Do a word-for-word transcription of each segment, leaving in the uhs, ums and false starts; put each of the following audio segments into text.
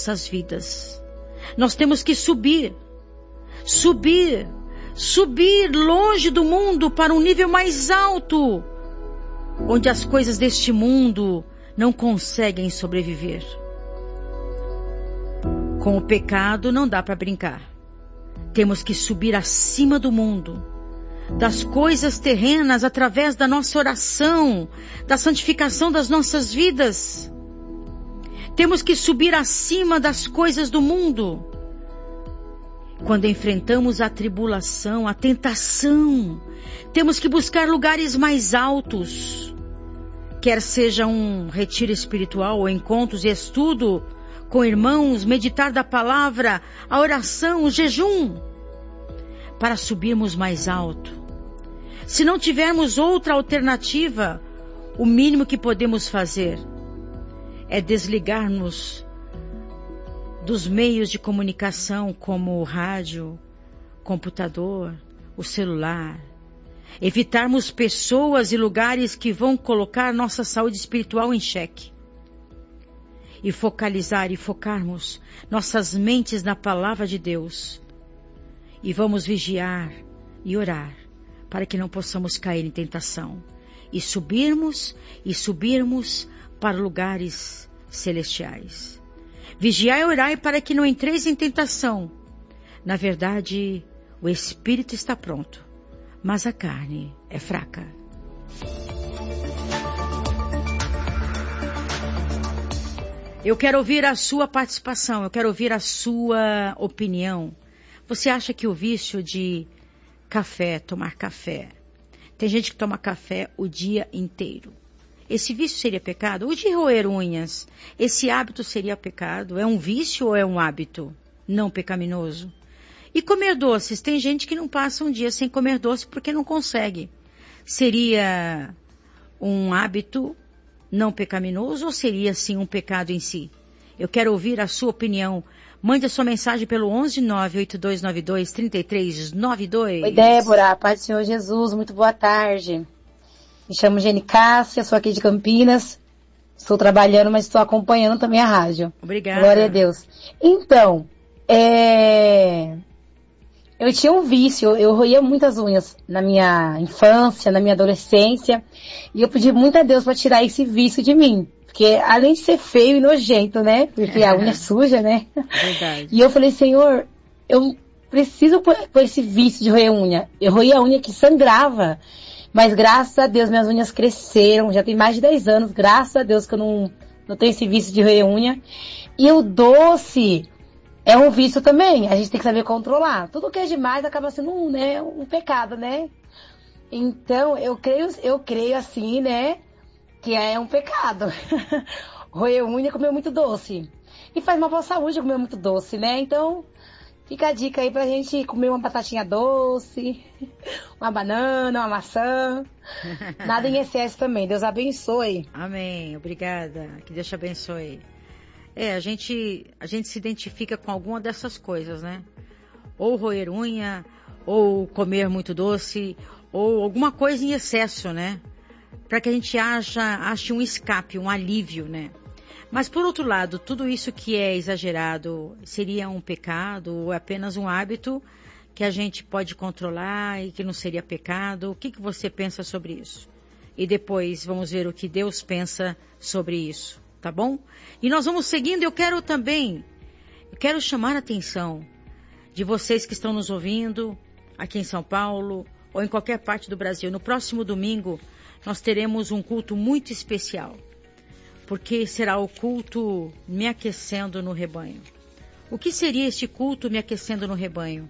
nossas vidas. Nós temos que subir, subir, subir longe do mundo para um nível mais alto, onde as coisas deste mundo não conseguem sobreviver. Com o pecado não dá para brincar. Temos que subir acima do mundo, das coisas terrenas, através da nossa oração, da santificação das nossas vidas. Temos que subir acima das coisas do mundo. Quando enfrentamos a tribulação, a tentação, temos que buscar lugares mais altos. Quer seja um retiro espiritual ou encontros e estudo com irmãos, meditar da palavra, a oração, o jejum, para subirmos mais alto. Se não tivermos outra alternativa, o mínimo que podemos fazer é desligar-nos dos meios de comunicação como o rádio, computador, o celular. Evitarmos pessoas e lugares que vão colocar nossa saúde espiritual em xeque. E focalizar e focarmos nossas mentes na palavra de Deus. E vamos vigiar e orar para que não possamos cair em tentação. E subirmos e subirmos para lugares celestiais. Vigiai e orai para que não entreis em tentação. Na verdade, o espírito está pronto, mas a carne é fraca. Eu quero ouvir a sua participação, eu quero ouvir a sua opinião. Você acha que o vício de café, tomar café, tem gente que toma café o dia inteiro, esse vício seria pecado? O de roer unhas, esse hábito seria pecado? É um vício ou é um hábito não pecaminoso? E comer doces, tem gente que não passa um dia sem comer doce porque não consegue. Seria um hábito não pecaminoso ou seria sim um pecado em si? Eu quero ouvir a sua opinião. Mande a sua mensagem pelo onze nove oito dois nove dois três três nove dois. Oi, Débora, paz do Senhor Jesus, muito boa tarde. Me chamo Gene Cássia, sou aqui de Campinas. Estou trabalhando, mas estou acompanhando também a rádio. Obrigada. Glória a Deus. Então, é... eu tinha um vício, eu roía muitas unhas na minha infância, na minha adolescência, e eu pedi muito a Deus para tirar esse vício de mim. Porque além de ser feio e nojento, né? Porque a unha é suja, né? Verdade. E eu falei, Senhor, eu preciso pôr, pôr esse vício de roer unha. Eu roía a unha que sangrava. Mas graças a Deus minhas unhas cresceram. Já tem mais de dez anos. Graças a Deus que eu não, não tenho esse vício de roer unha. E o doce é um vício também. A gente tem que saber controlar. Tudo que é demais acaba sendo um, né, um pecado, né? Então, eu creio, eu creio assim, né? Que é um pecado. Roer unha e comer muito doce. E faz mal pra saúde comer muito doce, né? Então, fica a dica aí pra gente comer uma batatinha doce, uma banana, uma maçã. Nada em excesso também. Deus abençoe. Amém. Obrigada. Que Deus te abençoe. É, a gente, a gente se identifica com alguma dessas coisas, né? Ou roer unha, ou comer muito doce, ou alguma coisa em excesso, né? Para que a gente acha, ache um escape, um alívio, né? Mas, por outro lado, tudo isso que é exagerado seria um pecado ou é apenas um hábito que a gente pode controlar e que não seria pecado? O que, que você pensa sobre isso? E depois vamos ver o que Deus pensa sobre isso, tá bom? E nós vamos seguindo. Eu quero também, eu quero chamar a atenção de vocês que estão nos ouvindo aqui em São Paulo ou em qualquer parte do Brasil. No próximo domingo, nós teremos um culto muito especial, porque será o culto Me Aquecendo no Rebanho. O que seria este culto Me Aquecendo no Rebanho?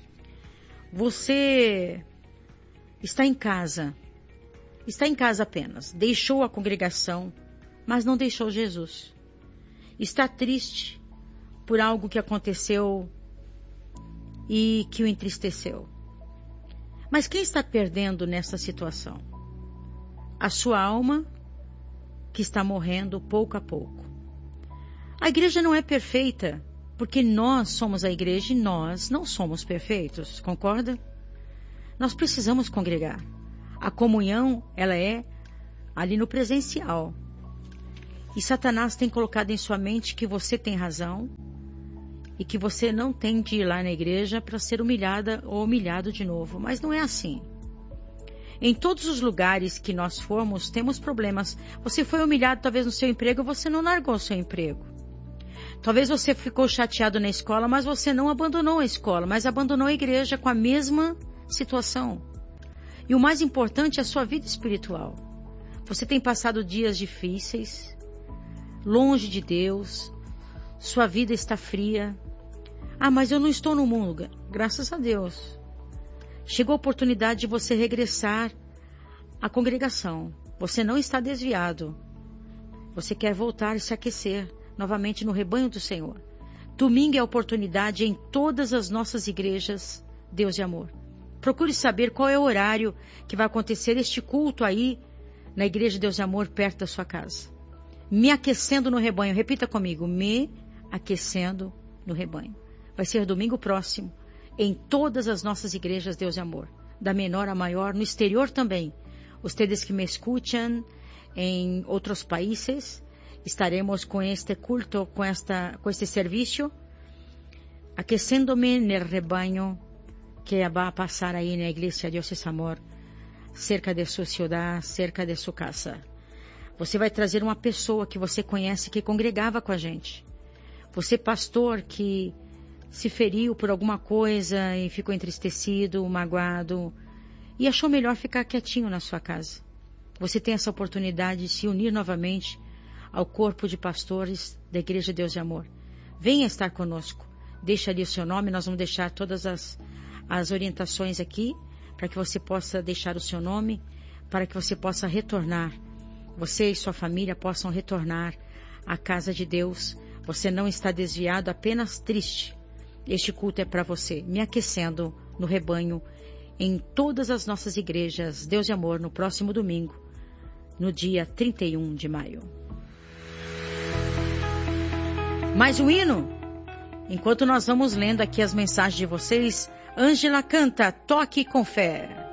Você está em casa, está em casa apenas, deixou a congregação, mas não deixou Jesus. Está triste por algo que aconteceu e que o entristeceu. Mas quem está perdendo nessa situação? A sua alma, que está morrendo pouco a pouco. A igreja não é perfeita, porque nós somos a igreja e nós não somos perfeitos, concorda? Nós precisamos congregar. A comunhão, ela é ali no presencial. E Satanás tem colocado em sua mente que você tem razão e que você não tem de ir lá na igreja para ser humilhada ou humilhado de novo. Mas não é assim. Em todos os lugares que nós formos, temos problemas. Você foi humilhado talvez no seu emprego, você não largou o seu emprego. Talvez você ficou chateado na escola, mas você não abandonou a escola, mas abandonou a igreja com a mesma situação. E o mais importante é a sua vida espiritual. Você tem passado dias difíceis, longe de Deus, sua vida está fria. Ah, mas eu não estou no mundo. Graças a Deus. Chegou a oportunidade de você regressar à congregação. Você não está desviado. Você quer voltar e se aquecer novamente no rebanho do Senhor. Domingo é a oportunidade em todas as nossas igrejas, Deus e Amor. Procure saber qual é o horário que vai acontecer este culto aí na Igreja Deus e Amor, perto da sua casa. Me aquecendo no rebanho. Repita comigo. Me aquecendo no rebanho. Vai ser domingo próximo, em todas as nossas igrejas Deus e Amor. Da menor a maior, no exterior também. Ustedes que me escuchan em outros países, estaremos com este culto, com, esta, com este serviço, aquecendo-me no rebanho que vai passar aí na Igreja Deus e Amor, cerca de sua cidade, cerca de sua casa. Você vai trazer uma pessoa que você conhece, que congregava com a gente. Você, pastor, que se feriu por alguma coisa e ficou entristecido, magoado, e achou melhor ficar quietinho na sua casa. Você tem essa oportunidade de se unir novamente ao corpo de pastores da Igreja Deus e Amor. Venha estar conosco. Deixa ali o seu nome, nós vamos deixar todas as, as orientações aqui, para que você possa deixar o seu nome, para que você possa retornar. Você e sua família possam retornar à casa de Deus. Você não está desviado, apenas triste. Este culto é para você, me aquecendo no rebanho, em todas as nossas igrejas, Deus e Amor, no próximo domingo, no dia trinta e um de maio. Mais um hino? Enquanto nós vamos lendo aqui as mensagens de vocês, Ângela canta Toque com Fé.